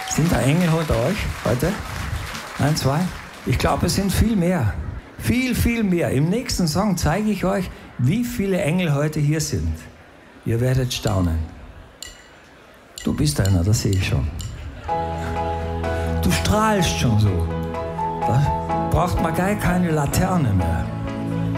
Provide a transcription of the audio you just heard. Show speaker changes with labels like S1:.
S1: Sind da Engel unter euch heute? 1, 2? Ich glaube, es sind viel mehr. Viel, viel mehr. Im nächsten Song zeige ich euch, wie viele Engel heute hier sind. Ihr werdet staunen. Du bist einer, das sehe ich schon. Du strahlst schon so. Da braucht man gar keine Laterne mehr.